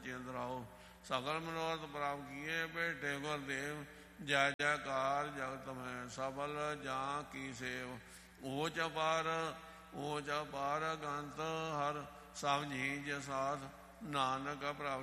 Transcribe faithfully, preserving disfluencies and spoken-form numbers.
ਚਿੰਤ ਰਹੋ। ਸਗਲ ਮਨੋਰਥ ਪ੍ਰਾਪਤ ਕੀਏ ਭੇਟੇ ਗੁਰਦੇਵ। ਜੈ ਜੈਕਾਰ ਜਗਤ ਮੈਂ ਸਫਲ ਜਾਂ ਕੀ ਸੇਵ। ਊਚ ਅਪਾਰ ਊਚ ਅਪਾਰ ਗੰਤ ਹਰ ਸਭ ਜੀ ਜੇ ਸਾਥ। ਨਾਨਕ ਪ੍ਰਭ